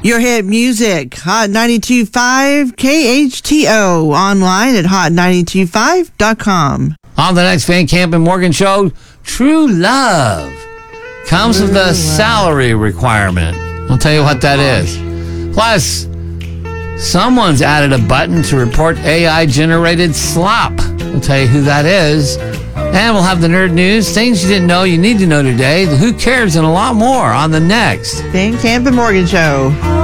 Your hit music, Hot 92.5 KHTO, online at hot925.com. On the next Van Camp and Morgan show, true love comes with a salary requirement. I'll tell you what that is. Plus, someone's added a button to report AI-generated slop. We'll tell you who that is. And we'll have the nerd news, things you didn't know you need to know today, the who cares, and a lot more on the next Van Camp and Morgan show.